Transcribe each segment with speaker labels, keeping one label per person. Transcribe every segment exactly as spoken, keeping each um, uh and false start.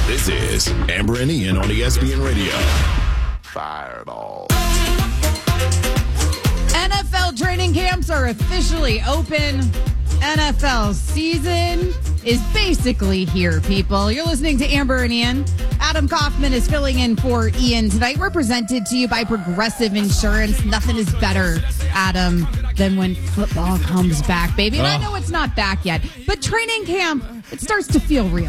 Speaker 1: This is Amber and Ian on E S P N Radio. Fireball.
Speaker 2: N F L training camps are officially open. N F L season is basically here, people. You're listening to Amber and Ian. Adam Kaufman is filling in for Ian tonight. We're presented to you by Progressive Insurance. Nothing is better, Adam, than when football comes back, baby. And oh. I know it's not back yet, but training camp, it starts to feel real.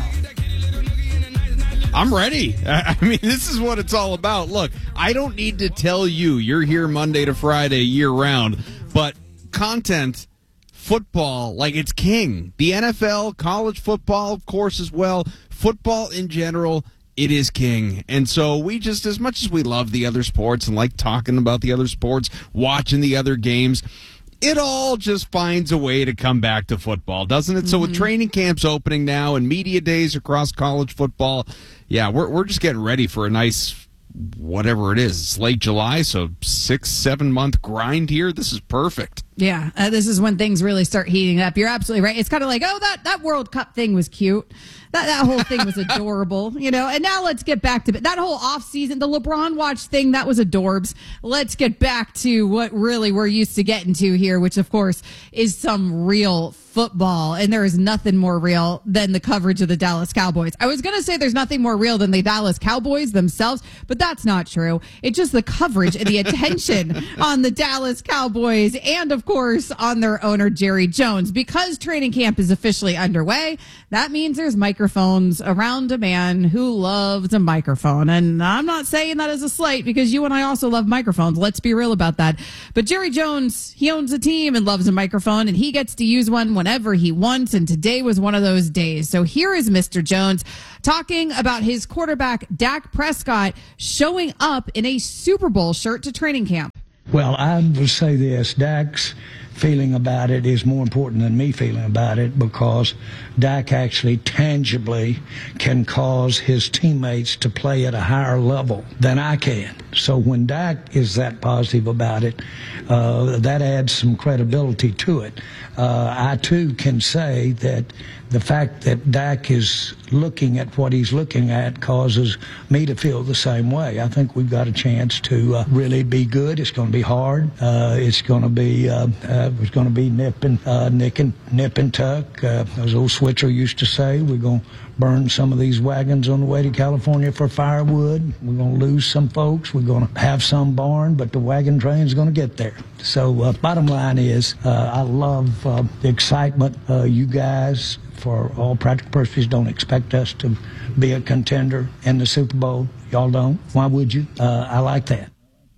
Speaker 3: I'm ready. I mean, this is what it's all about. Look, I don't need to tell you you're here Monday to Friday year round, but content, football, like it's king. The N F L, college football, of course, as well. Football in general, it is king. And so we just, as much as we love the other sports and like talking about the other sports, watching the other games, it all just finds a way to come back to football, doesn't it? Mm-hmm. So with training camps opening now and media days across college football, yeah, we're we're just getting ready for a nice, whatever it is. It's late July, so six, seven month grind here. This is perfect.
Speaker 2: Yeah, uh, this is when things really start heating up. You're absolutely right. It's kind of like, oh, that, that World Cup thing was cute. That that whole thing was adorable, you know. And now let's get back to that whole off season, the LeBron watch thing. That was adorbs. Let's get back to what really we're used to getting to here, which of course is some real football. And there is nothing more real than the coverage of the Dallas Cowboys. I was going to say there's nothing more real than the Dallas Cowboys themselves, but that's not true. It's just the coverage and the attention on the Dallas Cowboys and, of course, on their owner, Jerry Jones. Because training camp is officially underway, that means there's microphones around a man who loves a microphone. And I'm not saying that as a slight, because you and I also love microphones. Let's be real about that. But Jerry Jones, he owns a team and loves a microphone, and he gets to use one whenever he wants. And today was one of those days. So here is Mister Jones talking about his quarterback, Dak Prescott, showing up in a Super Bowl shirt to training camp.
Speaker 4: Well, I would say this. Dak's feeling about it is more important than me feeling about it, because Dak actually tangibly can cause his teammates to play at a higher level than I can. So when Dak is that positive about it, uh, that adds some credibility to it. Uh, I, too, can say that the fact that Dak is looking at what he's looking at causes me to feel the same way. I think we've got a chance to uh, really be good. It's going to be hard. Uh, it's going to be uh, uh, it's going to be nip and uh, nick and nip and tuck. Uh, as old Switzer used to say, we're going to burn some of these wagons on the way to California for firewood. We're going to lose some folks. We're going to have some barn, but the wagon train's going to get there. So uh, bottom line is, uh, I love uh, the excitement. Uh, you guys, for all practical purposes, don't expect us to be a contender in the Super Bowl. Y'all don't. Why would you? Uh, I like that.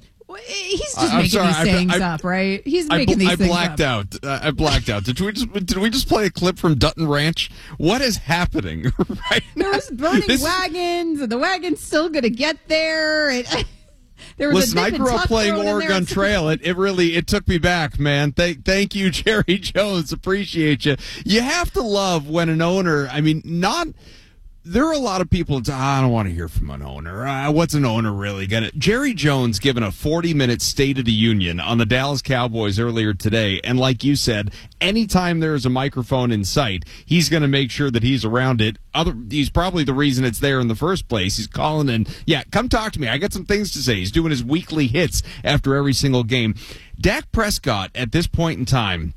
Speaker 2: He's just
Speaker 3: I'm
Speaker 2: making
Speaker 3: sorry,
Speaker 2: these
Speaker 3: I,
Speaker 2: things
Speaker 3: I,
Speaker 2: up, right? He's
Speaker 3: I,
Speaker 2: making
Speaker 3: I,
Speaker 2: these
Speaker 3: I
Speaker 2: things
Speaker 3: blacked
Speaker 2: up.
Speaker 3: out. Uh, I blacked out. Did we just did we just play a clip from Dutton Ranch? What is happening right now?
Speaker 2: There's burning
Speaker 3: this,
Speaker 2: wagons, and the wagon's still going to get there. And, there was
Speaker 3: listen,
Speaker 2: a
Speaker 3: I grew up playing Oregon Trail. It, it really it took me back, man. Thank thank you, Jerry Jones. Appreciate you. You have to love when an owner. I mean, not. There are a lot of people that I don't want to hear from an owner. Uh, what's an owner really going to... Jerry Jones given a forty-minute State of the Union on the Dallas Cowboys earlier today, and like you said, anytime there is a microphone in sight, he's going to make sure that he's around it. Other, he's probably the reason it's there in the first place. He's calling and, yeah, come talk to me. I got some things to say. He's doing his weekly hits after every single game. Dak Prescott, at this point in time,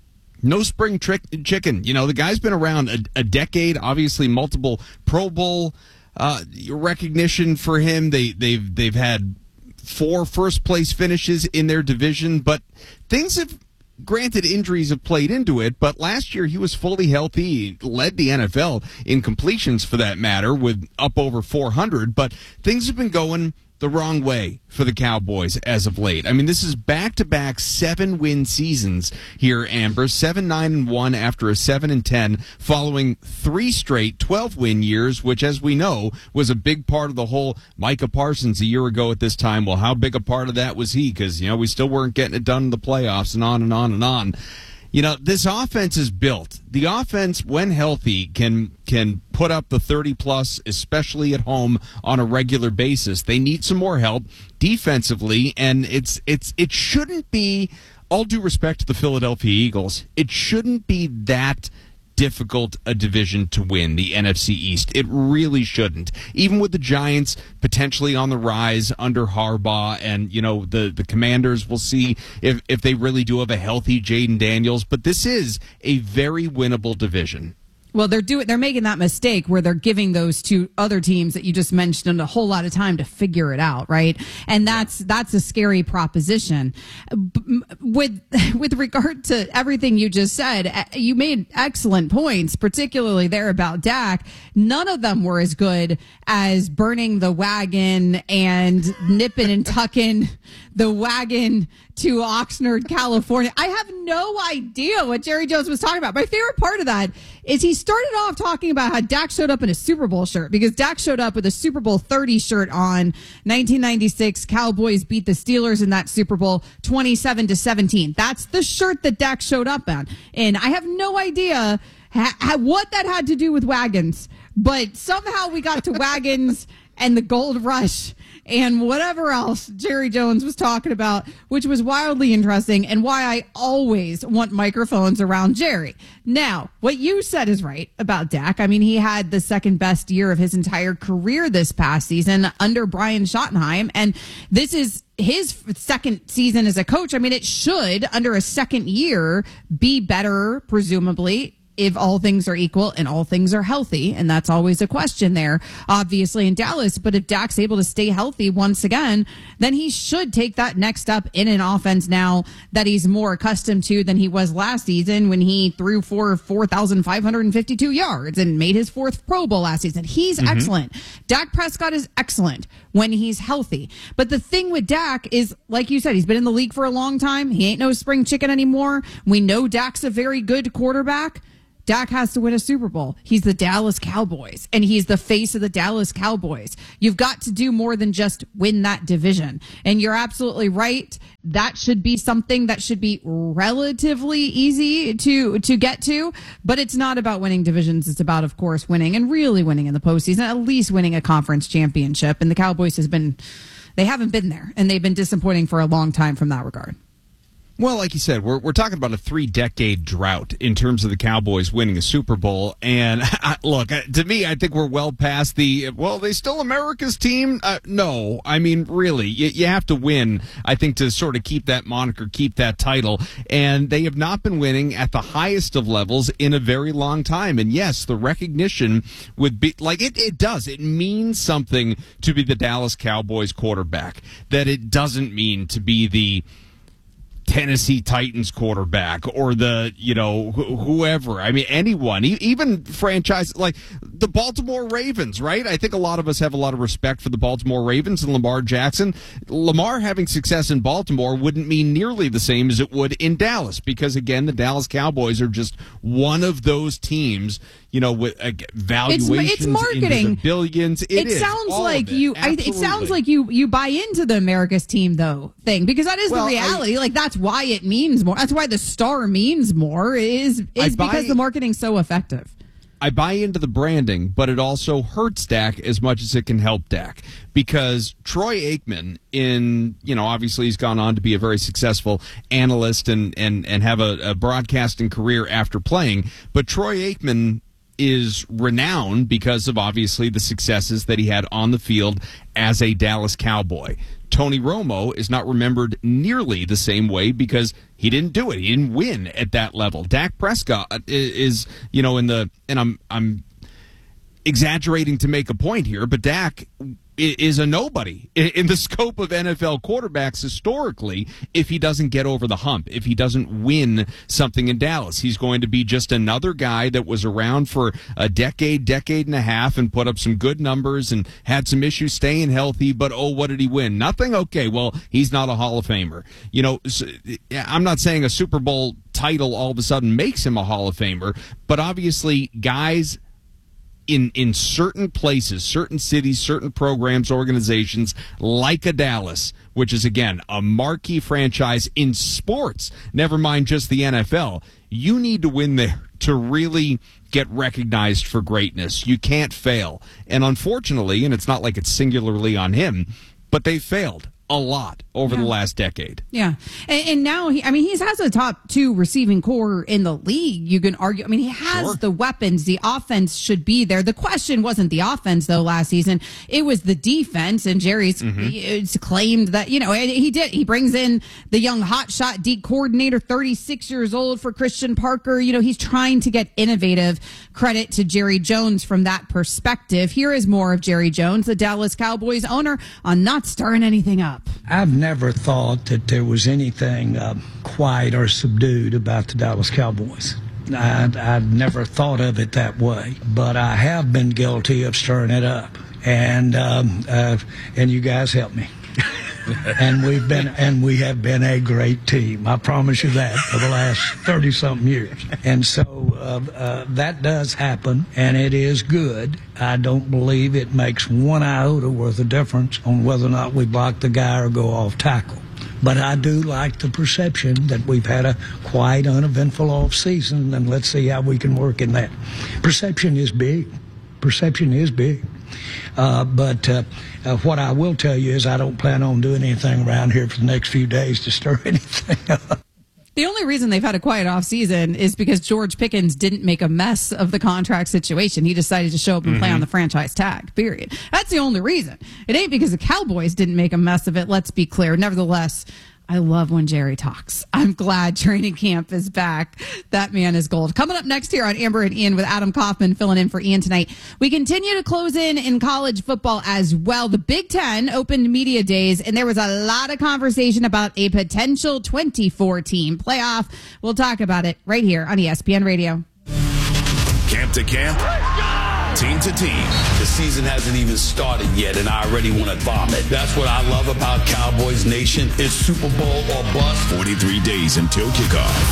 Speaker 3: no spring trick chicken. You know, the guy's been around a, a decade, obviously multiple Pro Bowl uh, recognition for him. They, they've, they've had four first place finishes in their division, but things have, granted, injuries have played into it, but last year he was fully healthy. He led the N F L in completions for that matter with up over four hundred, but things have been going the wrong way for the Cowboys as of late. I mean, this is back-to-back seven-win seasons here, Amber. seven nine and one after a seven and ten, following three straight twelve-win years, which, as we know, was a big part of the whole Micah Parsons a year ago at this time. Well, how big a part of that was he? Because, you know, we still weren't getting it done in the playoffs, and on and on and on. You know, this offense is built. The offense, when healthy, can can put up the thirty-plus, especially at home, on a regular basis. They need some more help defensively, and it's it's it shouldn't be, all due respect to the Philadelphia Eagles, it shouldn't be that difficult a division to win, the N F C East. It really shouldn't. Even with the Giants potentially on the rise under Harbaugh, and, you know, the, the Commanders, we'll see if, if they really do have a healthy Jaden Daniels. But this is a very winnable division.
Speaker 2: Well, they're doing, they're making that mistake where they're giving those two other teams that you just mentioned a whole lot of time to figure it out, right? And that's that's a scary proposition. With with regard to everything you just said, you made excellent points, particularly there about Dak. None of them were as good as burning the wagon and nipping and tucking the wagon to Oxnard, California. I have no idea what Jerry Jones was talking about. My favorite part of that is he started off talking about how Dak showed up in a Super Bowl shirt, because Dak showed up with a Super Bowl thirty shirt on. nineteen ninety-six Cowboys beat the Steelers in that Super Bowl twenty-seven to seventeen. That's the shirt that Dak showed up on. And I have no idea ha- ha- what that had to do with wagons, but somehow we got to wagons and the gold rush and whatever else Jerry Jones was talking about, which was wildly interesting, and why I always want microphones around Jerry. Now, what you said is right about Dak. I mean, he had the second best year of his entire career this past season under Brian Schottenheim, and this is his second season as a coach. I mean, it should, under a second year, be better, presumably, if all things are equal and all things are healthy. And that's always a question there, obviously, in Dallas. But if Dak's able to stay healthy once again, then he should take that next step in an offense now that he's more accustomed to than he was last season, when he threw for four thousand five hundred fifty-two yards and made his fourth Pro Bowl last season. He's mm-hmm. excellent. Dak Prescott is excellent when he's healthy. But the thing with Dak is, like you said, he's been in the league for a long time. He ain't no spring chicken anymore. We know Dak's a very good quarterback. Dak has to win a Super Bowl. He's the Dallas Cowboys, and he's the face of the Dallas Cowboys. You've got to do more than just win that division. And you're absolutely right. That should be something that should be relatively easy to, to get to, but it's not about winning divisions. It's about, of course, winning, and really winning in the postseason, at least winning a conference championship. And the Cowboys has been, they haven't been there, and they've been disappointing for a long time from that regard.
Speaker 3: Well, like you said, we're we're talking about a three-decade drought in terms of the Cowboys winning a Super Bowl. And I, look, to me, I think we're well past the, well, they still America's team? Uh, no. I mean, really, you, you have to win, I think, to sort of keep that moniker, keep that title. And they have not been winning at the highest of levels in a very long time. And yes, the recognition would be, like, it, it does. It means something to be the Dallas Cowboys quarterback, that it doesn't mean to be the Tennessee Titans quarterback or the, you know, wh- whoever. I mean, anyone, e- even franchise like the Baltimore Ravens, right? I think a lot of us have a lot of respect for the Baltimore Ravens and Lamar Jackson. Lamar having success in Baltimore wouldn't mean nearly the same as it would in Dallas, because, again, the Dallas Cowboys are just one of those teams, you know, with uh, valuations
Speaker 2: it's, it's marketing.
Speaker 3: into the billions. It,
Speaker 2: it
Speaker 3: is,
Speaker 2: sounds
Speaker 3: all
Speaker 2: like
Speaker 3: of it.
Speaker 2: you. I, it sounds like you. You buy into the America's team though thing, because that is
Speaker 3: well,
Speaker 2: the reality.
Speaker 3: I,
Speaker 2: like that's why it means more. That's why the star means more. Is is
Speaker 3: buy,
Speaker 2: because the marketing's so effective.
Speaker 3: I buy into the branding, but it also hurts Dak as much as it can help Dak, because Troy Aikman, in, you know, obviously he's gone on to be a very successful analyst and, and, and have a, a broadcasting career after playing, but Troy Aikman is renowned because of, obviously, the successes that he had on the field as a Dallas Cowboy. Tony Romo is not remembered nearly the same way because he didn't do it. He didn't win at that level. Dak Prescott is, you know, in the, and I'm I'm exaggerating to make a point here, but Dak is a nobody in the scope of N F L quarterbacks historically if he doesn't get over the hump, if he doesn't win something in Dallas. He's going to be just another guy that was around for a decade, decade and a half and put up some good numbers and had some issues staying healthy, but oh, what did he win? Nothing? Okay, well, he's not a Hall of Famer. You know, I'm not saying a Super Bowl title all of a sudden makes him a Hall of Famer, but obviously guys in in certain places, certain cities, certain programs, organizations, like a Dallas, which is, again, a marquee franchise in sports, never mind just the N F L, you need to win there to really get recognized for greatness. You can't fail. And unfortunately, and it's not like it's singularly on him, but they failed a lot over
Speaker 2: yeah.
Speaker 3: the last decade.
Speaker 2: Yeah. And, and now, he, I mean, he has a top two receiving core in the league. You can argue. I mean, he has
Speaker 3: Sure.
Speaker 2: the weapons. The offense should be there. The question wasn't the offense, though, last season. It was the defense. And Jerry's mm-hmm. claimed that, you know, he did. He brings in the young hotshot D coordinator, thirty-six years old for Christian Parker. You know, he's trying to get innovative. Credit to Jerry Jones from that perspective. Here is more of Jerry Jones, the Dallas Cowboys owner, on not stirring anything up.
Speaker 4: I've never thought that there was anything uh, quiet or subdued about the Dallas Cowboys. I'd, I'd never thought of it that way, but I have been guilty of stirring it up, and um, uh, and you guys help me. and we've been and we have been a great team. I promise you that for the last thirty something years. And so uh, uh, that does happen, and it is good. I don't believe it makes one iota worth of difference on whether or not we block the guy or go off tackle. But I do like the perception that we've had a quiet, uneventful off season, and let's see how we can work in that. Perception is big. Perception is big. Uh, but uh, uh, what I will tell you is I don't plan on doing anything around here for the next few days to stir anything up.
Speaker 2: The only reason they've had a quiet offseason is because George Pickens didn't make a mess of the contract situation. He decided to show up and mm-hmm. play on the franchise tag, period. That's the only reason. It ain't because the Cowboys didn't make a mess of it, let's be clear. Nevertheless, I love when Jerry talks. I'm glad training camp is back. That man is gold. Coming up next here on Amber and Ian with Adam Kaufman filling in for Ian tonight. We continue to close in in college football as well. The Big Ten opened media days, and there was a lot of conversation about a potential twenty-four team playoff. We'll talk about it right here on E S P N Radio.
Speaker 1: Camp to camp, team to team.
Speaker 5: The season hasn't even started yet, and I already want to vomit. That's what I love about Cowboys Nation. It's Super Bowl or bust.
Speaker 1: forty-three days until kickoff.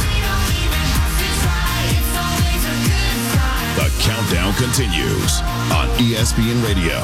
Speaker 1: The countdown continues on E S P N Radio.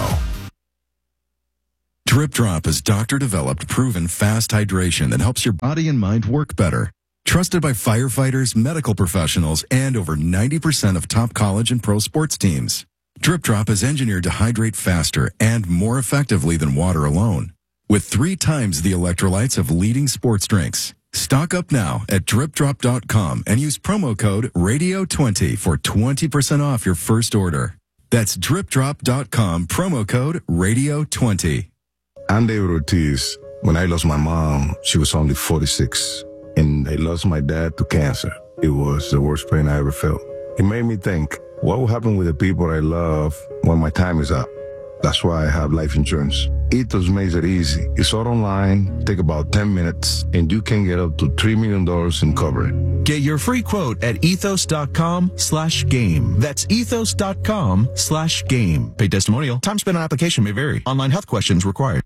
Speaker 6: Drip Drop is doctor-developed, proven fast hydration that helps your body and mind work better. Trusted by firefighters, medical professionals, and over ninety percent of top college and pro sports teams. Drip Drop is engineered to hydrate faster and more effectively than water alone, with three times the electrolytes of leading sports drinks. Stock up now at drip drop dot com and use promo code radio twenty for twenty percent off your first order. That's drip drop dot com, promo code radio twenty.
Speaker 7: I'm David Ortiz. When I lost my mom, she was only forty-six, and I lost my dad to cancer. It was the worst pain I ever felt. It made me think, what will happen with the people I love when my time is up? That's why I have life insurance. Ethos makes it easy. It's all online, take about ten minutes, and you can get up to three million dollars in coverage.
Speaker 8: Get your free quote at ethos dot com slash game. That's ethos dot com slash game. Paid testimonial. Time spent on application may vary. Online health questions required.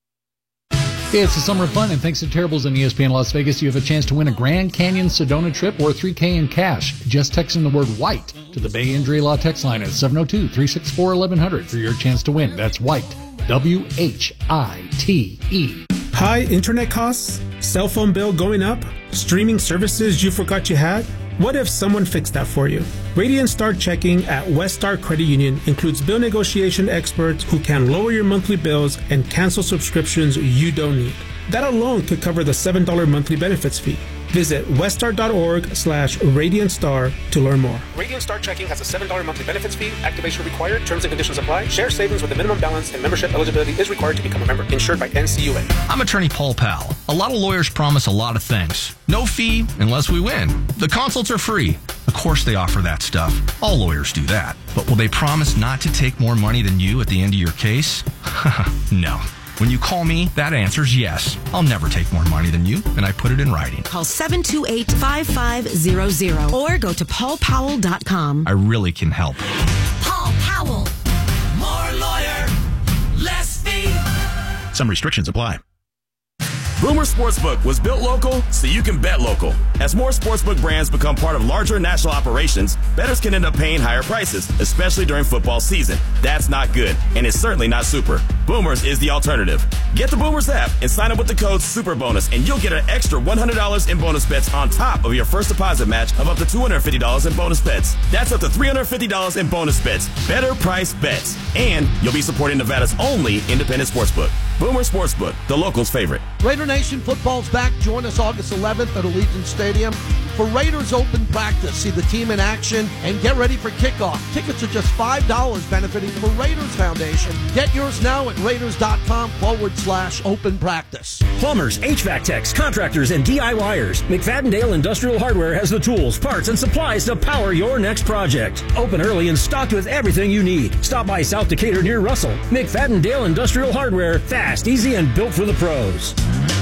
Speaker 9: Hey, it's the summer of fun, and thanks to Terribles and E S P N Las Vegas, you have a chance to win a Grand Canyon Sedona trip or three K in cash. Just text in the word WHITE to the Bay Injury Law text line at seven oh two, three six four, eleven hundred for your chance to win. That's WHITE, W H I T E.
Speaker 10: High internet costs? Cell phone bill going up? Streaming services you forgot you had? What if someone fixed that for you? Radiant Star Checking at West Star Credit Union includes bill negotiation experts who can lower your monthly bills and cancel subscriptions you don't need. That alone could cover the seven dollars monthly benefits fee. Visit weststar.org slash Radiant Star to learn more.
Speaker 11: Radiant Star Checking has a seven dollars monthly benefits fee. Activation required. Terms and conditions apply. Share savings with a minimum balance and membership eligibility is required to become a member. Insured by N C U A.
Speaker 12: I'm attorney Paul Powell. A lot of lawyers promise a lot of things. No fee unless we win. The consults are free. Of course they offer that stuff. All lawyers do that. But will they promise not to take more money than you at the end of your case? No. When you call me, that answer's yes. I'll never take more money than you, and I put it in writing.
Speaker 13: Call seven two eight, five five zero zero or go to paul powell dot com.
Speaker 12: I really can help.
Speaker 14: Paul Powell. More lawyer, less fee.
Speaker 12: Some restrictions apply.
Speaker 15: Boomer Sportsbook was built local so you can bet local. As more sportsbook brands become part of larger national operations, bettors can end up paying higher prices, especially during football season. That's not good, and it's certainly not super. Boomers is the alternative. Get the Boomers app and sign up with the code SUPERBONUS, and you'll get an extra one hundred dollars in bonus bets on top of your first deposit match of up to two hundred fifty dollars in bonus bets. That's up to three hundred fifty dollars in bonus bets. Better price bets. And you'll be supporting Nevada's only independent sportsbook. Boomer Sportsbook, the locals' favorite.
Speaker 16: Raider Nation football's back. Join us August eleventh at Allegiant Stadium for Raiders Open Practice. See the team in action and get ready for kickoff. Tickets are just five dollars, benefiting the Raiders Foundation. Get yours now at raiders.com forward slash open practice.
Speaker 17: Plumbers, H V A C techs, contractors, and DIYers. McFadden-Dale Industrial Hardware has the tools, parts, and supplies to power your next project. Open early and stocked with everything you need. Stop by South Decatur near Russell. McFadden-Dale Industrial Hardware. Fast, easy, and built for the pros.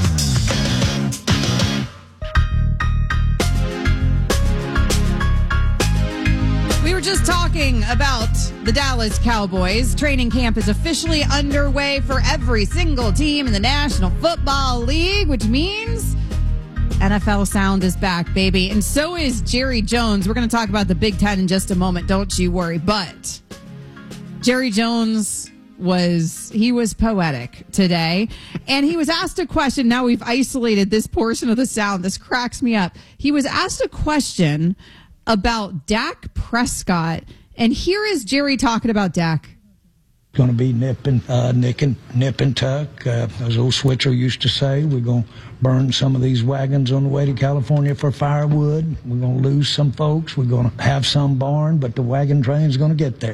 Speaker 2: We were just talking about the Dallas Cowboys. Training camp is officially underway for every single team in the National Football League, which means N F L sound is back, baby. And so is Jerry Jones. We're going to talk about the Big Ten in just a moment. Don't you worry. But Jerry Jones was, he was poetic today. And he was asked a question. Now we've isolated this portion of the sound. This cracks me up. He was asked a question about Dak Prescott. And here is Jerry talking about Dak.
Speaker 4: Going to be nip and, uh, nick and, nip and tuck. Uh, as old Switzer used to say, we're going to burn some of these wagons on the way to California for firewood. We're going to lose some folks. We're going to have some barn, but the wagon train's going to get there.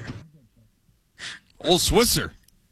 Speaker 3: Old Switzer.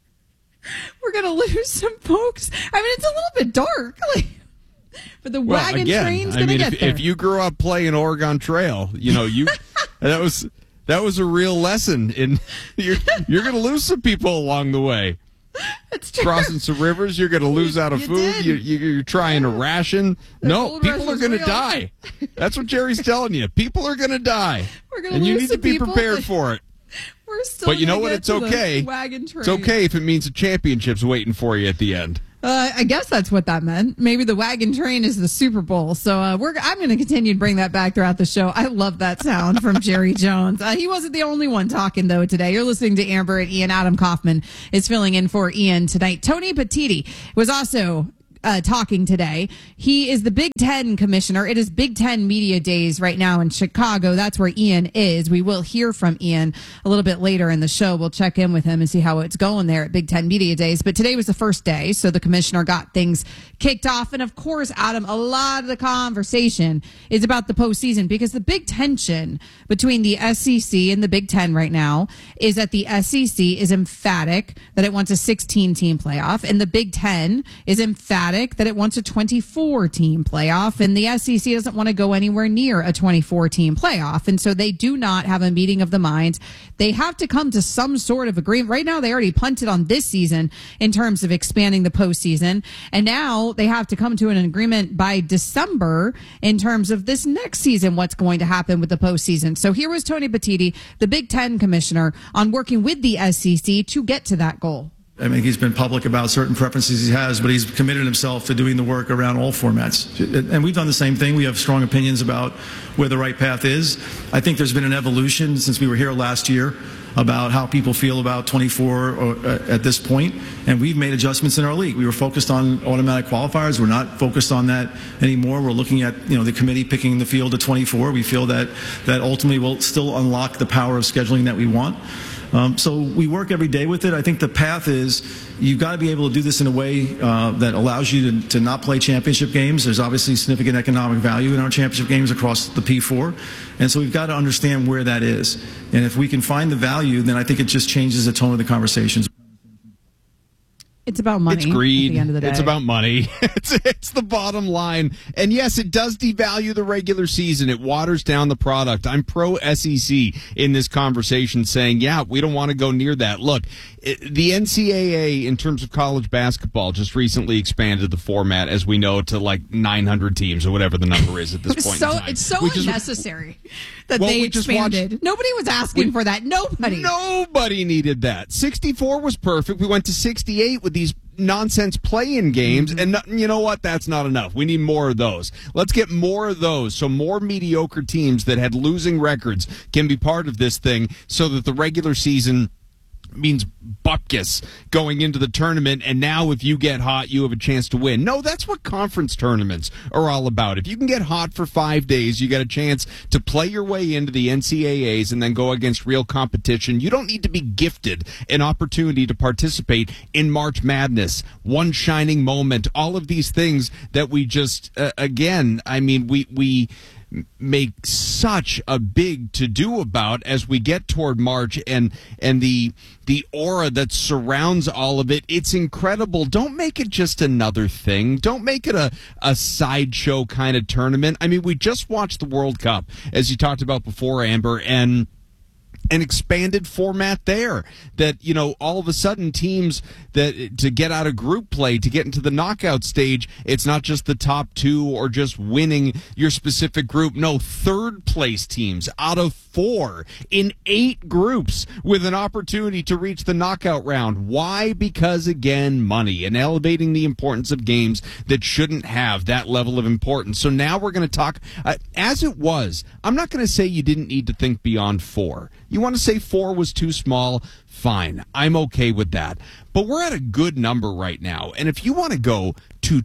Speaker 2: We're going to lose some folks. I mean, it's a little bit dark. Like, but the
Speaker 3: well,
Speaker 2: wagon
Speaker 3: again,
Speaker 2: train's
Speaker 3: I
Speaker 2: going to
Speaker 3: mean,
Speaker 2: get
Speaker 3: if,
Speaker 2: there.
Speaker 3: if you grew up playing Oregon Trail, you know, you that was that was a real lesson in you're you're going to lose some people along the way.
Speaker 2: It's true.
Speaker 3: Crossing some rivers, you're going to lose out of
Speaker 2: You
Speaker 3: food.
Speaker 2: did.
Speaker 3: You, you, you're trying to ration.
Speaker 2: The
Speaker 3: No,
Speaker 2: gold
Speaker 3: people
Speaker 2: rush
Speaker 3: are
Speaker 2: was
Speaker 3: going to
Speaker 2: real.
Speaker 3: die. That's what Jerry's telling you. People are going to die,
Speaker 2: We're gonna
Speaker 3: and you
Speaker 2: lose
Speaker 3: need
Speaker 2: some
Speaker 3: to be
Speaker 2: people,
Speaker 3: prepared
Speaker 2: but
Speaker 3: for it.
Speaker 2: We're still
Speaker 3: But you know
Speaker 2: gonna
Speaker 3: what?
Speaker 2: get
Speaker 3: It's
Speaker 2: to the
Speaker 3: okay.
Speaker 2: wagon train.
Speaker 3: It's okay if it means a championship's waiting for you at the end.
Speaker 2: Uh, I guess that's what that meant. Maybe the wagon train is the Super Bowl. So uh, we're I'm going to continue to bring that back throughout the show. I love that sound from Jerry Jones. Uh, he wasn't the only one talking, though, today. You're listening to Amber and Ian. Adam Kaufman is filling in for Ian tonight. Tony Petitti was also Uh, talking today. He is the Big Ten commissioner. It is Big Ten Media Days right now in Chicago. That's where Ian is. We will hear from Ian a little bit later in the show. We'll check in with him and see how it's going there at Big Ten Media Days. But today was the first day, so the commissioner got things kicked off. And of course, Adam, a lot of the conversation is about the postseason because the big tension between the S E C and the Big Ten right now is that the S E C is emphatic that it wants a sixteen team playoff, and the Big Ten is emphatic that it wants a twenty-four team playoff, and the S E C doesn't want to go anywhere near a twenty-four team playoff. And so they do not have a meeting of the minds. They have to come to some sort of agreement. Right now, they already punted on this season in terms of expanding the postseason. And now they have to come to an agreement by December in terms of this next season, what's going to happen with the postseason. So here was Tony Petitti, the Big Ten commissioner, on working with the S E C to get to that goal.
Speaker 18: I mean, he's been public about certain preferences he has, but he's committed himself to doing the work around all formats. And we've done the same thing. We have strong opinions about where the right path is. I think there's been an evolution since we were here last year about how people feel about twenty-four or, uh, at this point, and we've made adjustments in our league. We were focused on automatic qualifiers. We're not focused on that anymore. We're looking at, you know, the committee picking the field to twenty-four. We feel that that ultimately will still unlock the power of scheduling that we want. Um, so we work every day with it. I think the path is you've got to be able to do this in a way uh, that allows you to, to not play championship games. There's obviously significant economic value in our championship games across the P four. And so we've got to understand where that is. And if we can find the value, then I think it just changes the tone of the conversations.
Speaker 2: It's about money.
Speaker 3: It's greed.
Speaker 2: At the end of the day.
Speaker 3: It's about money. It's, it's the bottom line. And yes, it does devalue the regular season. It waters down the product. I'm pro S E C in this conversation saying, yeah, we don't want to go near that. Look, it, the N C double A in terms of college basketball just recently expanded the format, as we know, to like nine hundred teams or whatever the number is at this point
Speaker 2: so,
Speaker 3: in time.
Speaker 2: It's so
Speaker 3: we just,
Speaker 2: unnecessary that
Speaker 3: well,
Speaker 2: they
Speaker 3: we just
Speaker 2: expanded.
Speaker 3: watched,
Speaker 2: Nobody was asking
Speaker 3: we,
Speaker 2: for that. Nobody.
Speaker 3: Nobody needed that. sixty-four was perfect. We went to sixty-eight with these nonsense play-in games, and no, you know what? That's not enough. We need more of those. Let's get more of those so more mediocre teams that had losing records can be part of this thing so that the regular season means bupkis going into the tournament, and now if you get hot, you have a chance to win. No, that's what conference tournaments are all about. If you can get hot for five days, you got a chance to play your way into the N C A As and then go against real competition. You don't need to be gifted an opportunity to participate in March Madness, one shining moment, all of these things that we just, uh, again, I mean, we, we, make such a big to-do about as we get toward March, and and the the aura that surrounds all of it. It's incredible. Don't make it just another thing. Don't make it a, a sideshow kind of tournament. I mean, we just watched the World Cup, as you talked about before, Amber, and an expanded format there that, you know, all of a sudden teams that to get out of group play, to get into the knockout stage, it's not just the top two or just winning your specific group. No, third place teams out of four in eight groups with an opportunity to reach the knockout round. Why? Because, again, money and elevating the importance of games that shouldn't have that level of importance. So now we're going to talk, uh, as it was, I'm not going to say you didn't need to think beyond four. You want to say four was too small? Fine. I'm okay with that. But we're at a good number right now. And if you want to go to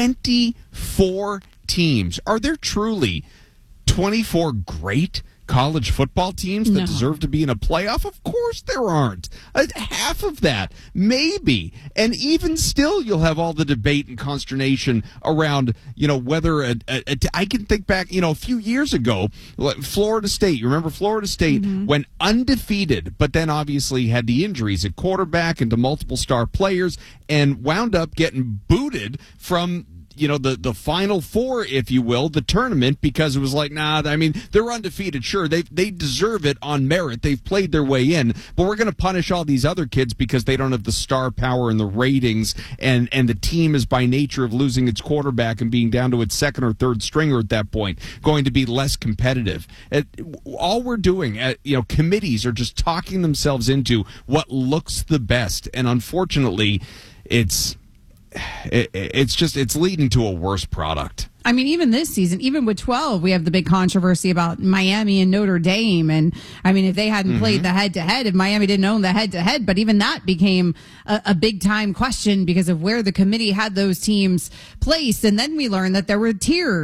Speaker 3: twenty-four teams, are there truly twenty-four great college football teams that
Speaker 2: No.
Speaker 3: deserve to be in a playoff? Of course there aren't. Uh, half of that, maybe. And even still, you'll have all the debate and consternation around, you know, whether a, a, a, I can think back, you know, a few years ago, like Florida State. You remember Florida State
Speaker 2: Mm-hmm.
Speaker 3: went undefeated, but then obviously had the injuries at quarterback and to multiple star players, and wound up getting booted from, you know, the, the Final Four, if you will, the tournament, because it was like, nah, I mean, they're undefeated. Sure, they they deserve it on merit. They've played their way in, but we're going to punish all these other kids because they don't have the star power and the ratings, and, and the team is by nature of losing its quarterback and being down to its second or third stringer at that point, going to be less competitive. It, all we're doing, at, you know, committees are just talking themselves into what looks the best, and unfortunately, it's... It, it's just it's leading to a worse product.
Speaker 2: I mean, even this season, even with twelve, we have the big controversy about Miami and Notre Dame. And I mean, if they hadn't
Speaker 19: Mm-hmm.
Speaker 2: played the head to head, if Miami didn't own the head to head, but even that became a, a big time question because of where the committee had those teams placed. And then we learned that there were tiers.